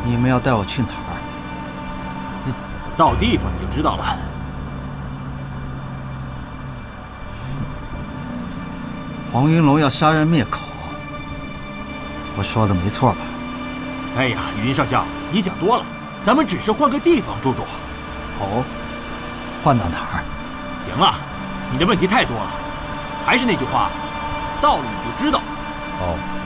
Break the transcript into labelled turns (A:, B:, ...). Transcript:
A: 你们要带我去哪儿？
B: 到地方你就知道了。
A: 黄云龙要杀人灭口，我说的没错吧？
B: 哎呀，云少校，你想多了，咱们只是换个地方住住。
A: 哦，换到哪儿？
B: 行了，你的问题太多了，还是那句话，到了你就知道。
A: 哦。